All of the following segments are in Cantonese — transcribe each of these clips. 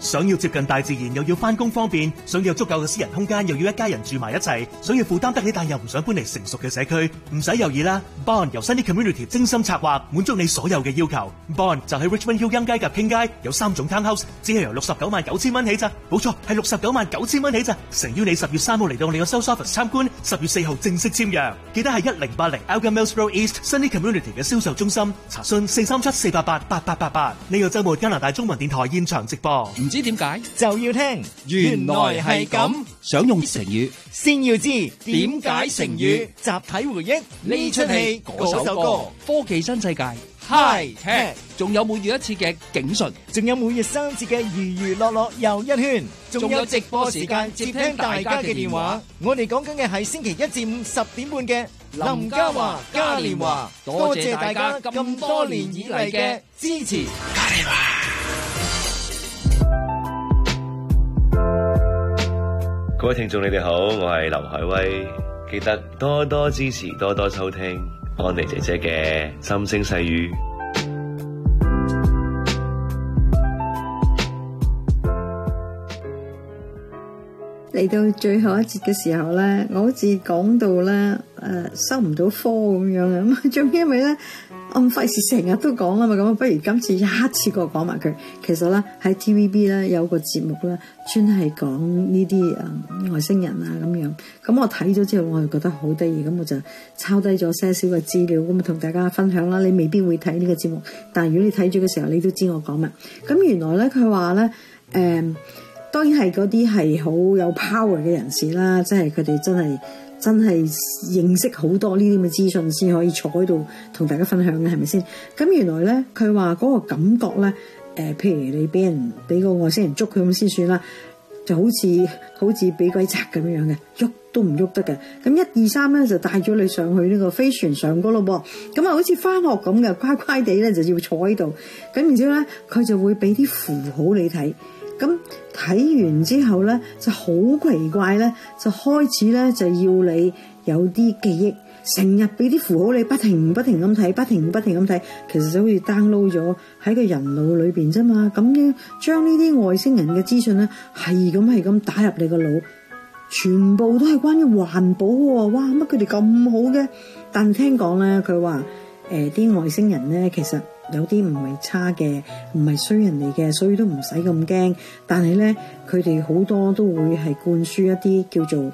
想要接近大自然又要返工方便，想要有足夠嘅私人空間又要一家人住埋一齊，想要負擔得起但又唔想搬嚟成熟嘅社區，唔使猶豫啦 ！Bond 由 Sunny Community 精心策劃，滿足你所有嘅要求。Bond 就喺 Richmond Hill 欣街及傾街，有3種 townhouse，只係由699000蚊起咋，冇錯係699000蚊起咋。誠邀你10月3號嚟到我哋嘅 South Office 參觀，10月4號正式簽約。記得係1080 Elgin Mills Road East Sunny Community 嘅銷售中心，查詢437-488-8888。呢個週末加拿大中文電台現場直播， 唔知點解就要聽， 原來係咁。想用成語， 先要知點解成語。 集體回憶呢出戲嗰首歌，科技新世界 High Tech， 仲有每月一次嘅警訊， 仲有每日3節嘅娛娛樂樂又一圈， 仲有直播時間接聽大家嘅電話。 我哋講緊嘅係星期1至5 10點半嘅林嘉華嘉年華，多謝大家咁多年以嚟嘅支持。 嘉年華。 各位聽眾你哋好，我係劉海威，記得多多支持，多多收聽安妮姐姐嘅心聲細語。 嚟到最後一節嘅時候咧，我好似講到咧收唔到科咁樣嘅，咁最因為咧我唔費事成日都講啦嘛，咁不如今次一次過講埋佢。其實咧喺 TVB 咧有個節目咧，專係講呢啲外星人啊咁樣。咁我睇咗之後，我就覺得好得意，咁我就抄低咗些少嘅資料，咁同大家分享啦。你未必會睇呢個節目，但係如果你睇咗嘅時候，你都知我講乜。咁原來咧佢話咧當然係嗰啲係好有 power 嘅人士啦，即係佢哋真係認識好多呢啲咁嘅資訊先可以坐喺度同大家分享嘅，係咪先？咁原來咧佢話嗰個感覺咧譬如你俾個外星人捉佢咁先算啦，就好似俾鬼砸咁樣嘅，喐都唔喐得嘅。咁1、2、3咧就帶咗你上去呢個飛船上嗰咯噃，咁啊好似返學咁嘅，乖乖地咧就要坐喺度。咁然之後咧佢就會俾啲符號你睇。咁睇完之後咧就好奇怪咧，就開始咧就要你有啲記憶，成日俾啲符號你不停咁睇，不停咁睇，其實就好似 download 咗喺個人腦裏邊啫嘛。咁樣將呢啲外星人嘅資訊咧係咁打入你個腦，全部都係關於環保喎。哇，乜佢哋咁好嘅？但聽講咧，佢話啲外星人咧其實有啲唔係差嘅，唔係衰人嚟嘅，所以都唔使咁驚。但係咧，佢哋好多都會係灌輸一啲叫做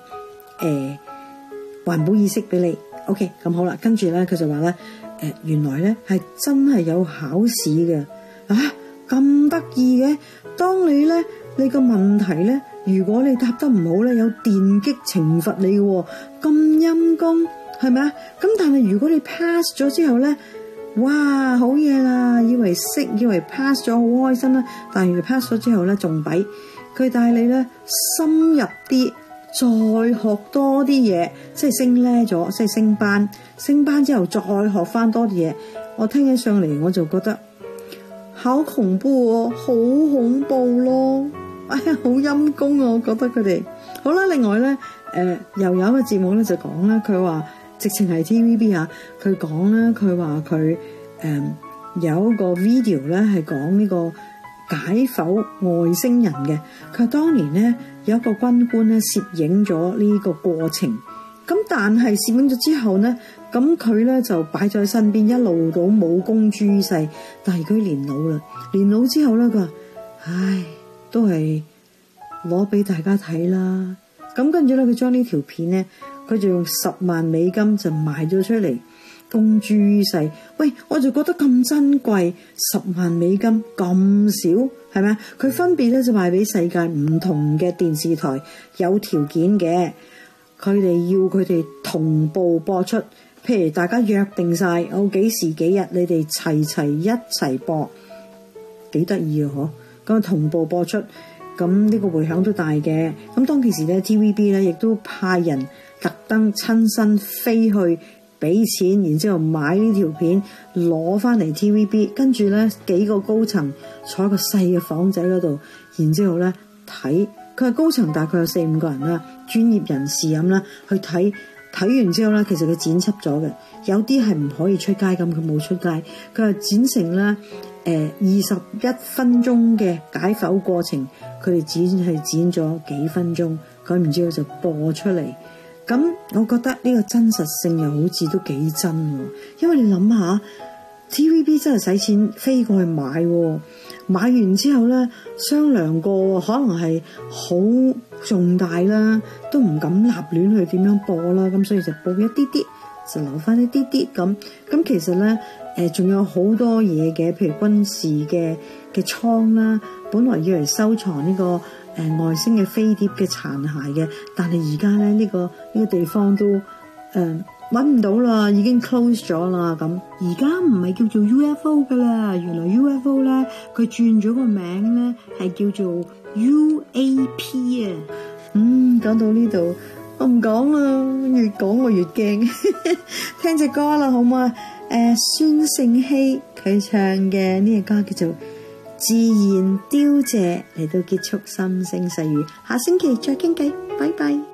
環保意識俾你。OK， 咁好啦，跟住咧佢就話咧原來咧係真係有考試嘅啊，咁得意嘅。當你個問題咧，如果你答得唔好咧，有電擊懲罰你嘅，咁陰功係咪啊？咁但係如果你 pass 咗之後咧，哇，好嘢啦！以為 pass 咗好開心啦，但係原來 pass 咗之後咧仲弊，佢帶你咧深入啲，再學多啲嘢，即係升 level 咗，即係升班之後再學翻多啲嘢。我聽起上嚟我就覺得好恐怖喎，好恐怖咯！哎呀，好陰功啊！我覺得佢哋好啦。另外咧，又有一個節目咧就講啦，佢話。直情係 TVB 啊！佢講咧，佢話佢有一個 video 咧係講呢個解剖外星人嘅。佢當年咧有一個軍官咧攝影咗呢個過程，咁但係攝影咗之後咧，咁佢咧就擺咗喺身邊，一路都冇公諸於世。但係佢年老啦，年老之後咧，佢話：唉，都係攞俾大家睇啦。咁跟住咧，佢將呢條片咧。佢就用10萬美金就賣咗出嚟，公諸於世。喂，我就覺得咁珍貴，10萬美金咁少，係咪啊？佢分別咧就賣俾世界唔同嘅電視台，有條件嘅，佢哋要佢哋同步播出。譬如大家約定晒，我幾時幾日你哋齊一齊播，幾得意啊！嗬，咁同步播出，咁呢個迴響都大嘅。咁當其時咧 ，TVB 咧亦都派人。特登親身飛去俾錢，然之後買呢條片攞翻嚟 TVB， 跟住咧幾個高層坐喺個細嘅房仔嗰度，然之後咧睇佢係高層大概有4、5個人啦，專業人士咁啦去睇睇完之後咧，其實佢剪輯咗嘅，有啲係唔可以出街咁，佢冇出街，佢係剪成咧21分鐘嘅解剖過程，佢哋剪咗幾分鐘，咁然之後就播出嚟。咁我覺得呢個真實性又好似都幾真喎，因為你諗下 TVB 真係使錢飛過去買喎，買完之後咧商量過，可能係好重大啦，都唔敢立亂去點樣播啦，咁所以就播一啲啲，就留翻一啲啲咁。咁其實咧仲有好多嘢嘅，譬如軍事嘅倉啦，本來要嚟收藏呢個外星嘅飛碟嘅殘骸嘅，但係而家咧呢個地方都揾唔到啦，已經 close 咗啦。咁而家唔係叫做 UFO 噶啦，原來 UFO 咧佢轉咗個名咧係叫做 UAP 啊。講到呢度我唔講啦，越講我越驚。聽隻歌啦好唔好啊？孫盛希佢唱嘅呢個歌叫做自然凋謝，嚟到結束心聲細語，下星期再傾偈，拜拜。